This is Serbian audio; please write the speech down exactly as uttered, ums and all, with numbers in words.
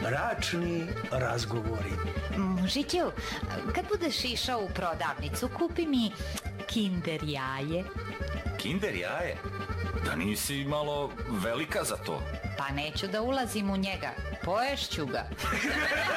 Bračni razgovori. Mužiću, kad budeš išao u prodavnicu, kupi mi Kinder jaje. Kinder jaje? Da nisi malo velika za to? Pa neću da ulazim u njega, poješću ga.